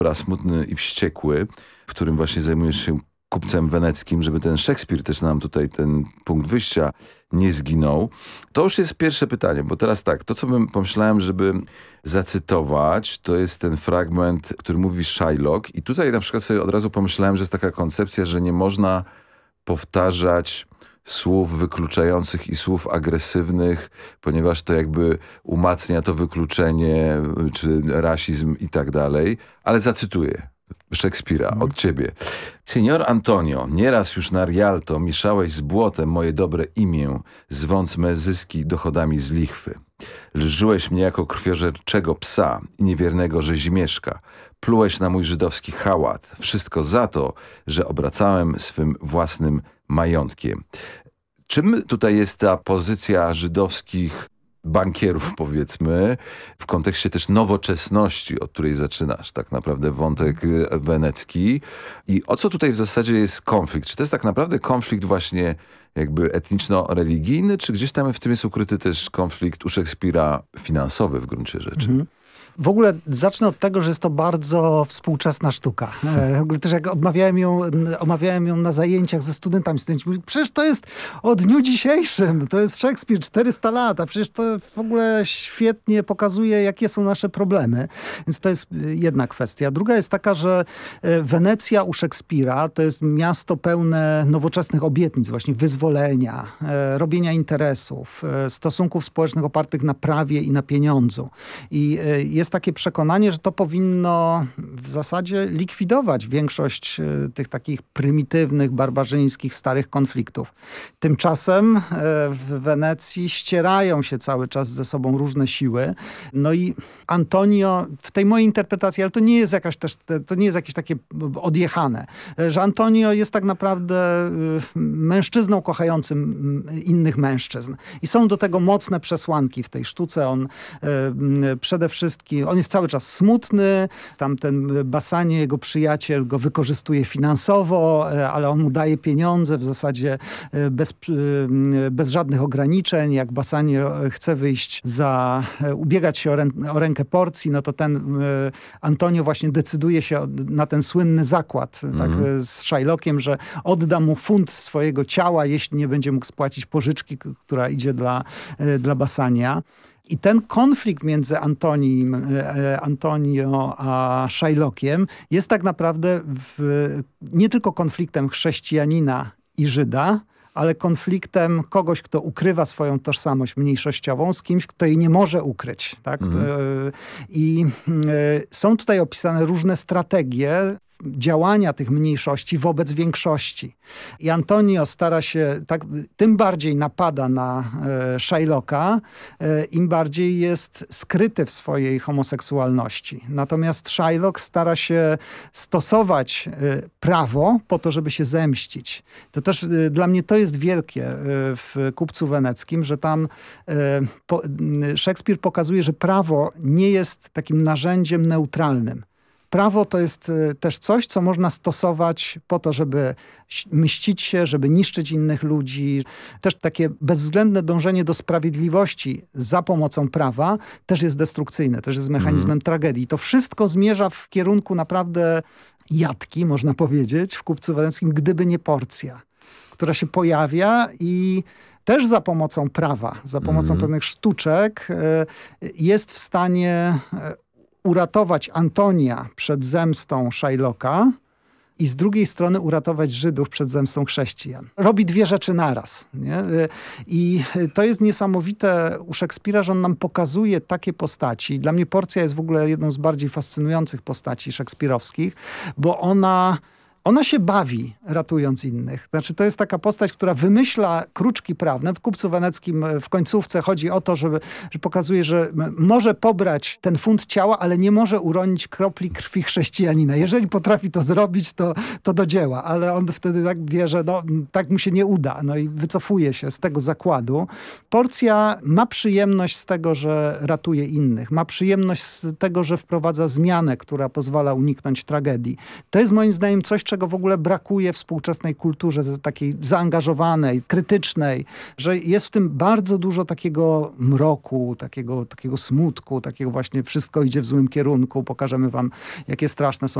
raz smutny i wściekły, w którym właśnie zajmujesz się kupcem weneckim, żeby ten Szekspir też nam tutaj, ten punkt wyjścia nie zginął. To już jest pierwsze pytanie, bo teraz tak, to co bym pomyślałem, żeby zacytować, to jest ten fragment, który mówi Shylock i tutaj na przykład sobie od razu pomyślałem, że jest taka koncepcja, że nie można powtarzać słów wykluczających i słów agresywnych, ponieważ to jakby umacnia to wykluczenie, czy rasizm i tak dalej, ale zacytuję Szekspira od ciebie. Senior Antonio, nieraz już na Rialto mieszałeś z błotem moje dobre imię, zwąc me zyski dochodami z lichwy. Lżyłeś mnie jako krwiożerczego psa i niewiernego rzezimieszka. Plułeś na mój żydowski hałat. Wszystko za to, że obracałem swym własnym majątkiem. Czym tutaj jest ta pozycja żydowskich bankierów, powiedzmy, w kontekście też nowoczesności, od której zaczynasz tak naprawdę wątek wenecki. I o co tutaj w zasadzie jest konflikt? Czy to jest tak naprawdę konflikt właśnie jakby etniczno-religijny, czy gdzieś tam w tym jest ukryty też konflikt u Szekspira finansowy w gruncie rzeczy? W ogóle zacznę od tego, że jest to bardzo współczesna sztuka. W ogóle też jak omawiałem ją na zajęciach ze studentami. Studenci mówią, przecież to jest o dniu dzisiejszym. To jest Szekspir, 400 lat, a przecież to w ogóle świetnie pokazuje, jakie są nasze problemy. Więc to jest jedna kwestia. Druga jest taka, że Wenecja u Szekspira to jest miasto pełne nowoczesnych obietnic, właśnie wyzwolenia, robienia interesów, stosunków społecznych opartych na prawie i na pieniądzu. I jest takie przekonanie, że to powinno w zasadzie likwidować większość tych takich prymitywnych, barbarzyńskich, starych konfliktów. Tymczasem w Wenecji ścierają się cały czas ze sobą różne siły. No i Antonio, w tej mojej interpretacji, ale to nie jest jakieś takie odjechane, że Antonio jest tak naprawdę mężczyzną kochającym innych mężczyzn. I są do tego mocne przesłanki w tej sztuce. On przede wszystkim on jest cały czas smutny, tamten Bassanio, jego przyjaciel, go wykorzystuje finansowo, ale on mu daje pieniądze w zasadzie bez żadnych ograniczeń. Jak Bassanio chce wyjść ubiegać się o rękę Porcji, no to ten Antonio właśnie decyduje się na ten słynny zakład tak, z Shylockiem, że odda mu funt swojego ciała, jeśli nie będzie mógł spłacić pożyczki, która idzie dla Bassania. I ten konflikt między Antonio a Shylockiem jest tak naprawdę nie tylko konfliktem chrześcijanina i Żyda, ale konfliktem kogoś, kto ukrywa swoją tożsamość mniejszościową z kimś, kto jej nie może ukryć. Tak? I są tutaj opisane różne strategie działania tych mniejszości wobec większości. I Antonio stara się, tym bardziej napada na Shylocka, im bardziej jest skryty w swojej homoseksualności. Natomiast Shylock stara się stosować prawo po to, żeby się zemścić. To też dla mnie to jest wielkie w Kupcu Weneckim, że tam Szekspir pokazuje, że prawo nie jest takim narzędziem neutralnym. Prawo to jest też coś, co można stosować po to, żeby mścić się, żeby niszczyć innych ludzi. Też takie bezwzględne dążenie do sprawiedliwości za pomocą prawa też jest destrukcyjne, też jest mechanizmem tragedii. To wszystko zmierza w kierunku naprawdę jatki, można powiedzieć, w Kupcu Weneckim, gdyby nie Porcja, która się pojawia i też za pomocą prawa, za pomocą pewnych sztuczek jest w stanie uratować Antonia przed zemstą Shylocka i z drugiej strony uratować Żydów przed zemstą chrześcijan. Robi dwie rzeczy naraz. Nie? I to jest niesamowite u Szekspira, że on nam pokazuje takie postaci. Dla mnie Porcja jest w ogóle jedną z bardziej fascynujących postaci szekspirowskich, bo ona się bawi, ratując innych. Znaczy, to jest taka postać, która wymyśla kruczki prawne. W Kupcu Weneckim w końcówce chodzi o to, że pokazuje, że może pobrać ten funt ciała, ale nie może uronić kropli krwi chrześcijanina. Jeżeli potrafi to zrobić, to do dzieła. Ale on wtedy tak wie, że tak mu się nie uda. No i wycofuje się z tego zakładu. Porcja ma przyjemność z tego, że ratuje innych. Ma przyjemność z tego, że wprowadza zmianę, która pozwala uniknąć tragedii. To jest moim zdaniem coś, czego w ogóle brakuje współczesnej kulturze, takiej zaangażowanej, krytycznej, że jest w tym bardzo dużo takiego mroku, takiego smutku, takiego właśnie wszystko idzie w złym kierunku, pokażemy wam, jakie straszne są